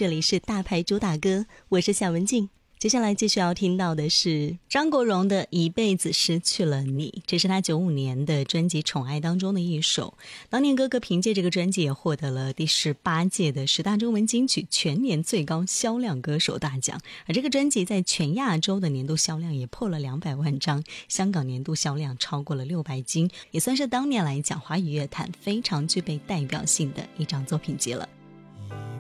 这里是大牌主打歌，我是夏文静。接下来继续要听到的是张国荣的《一辈子失去了你》，这是他95年的专辑《宠爱》当中的一首。当年哥哥凭借这个专辑也获得了第18届的10大中文金曲全年最高销量歌手大奖，而这个专辑在全亚洲的年度销量也破了200万张，香港年度销量超过了600金，也算是当年来讲华语乐坛非常具备代表性的一张作品集了。